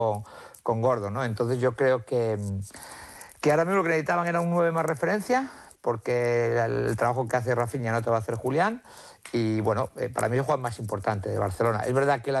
con Gordo, ¿no? Entonces yo creo que ahora mismo lo que necesitaban era un 9 más referencia, porque el trabajo que hace Rafinha no te va a hacer Julián. Y bueno, para mí es el jugador más importante de Barcelona. Es verdad que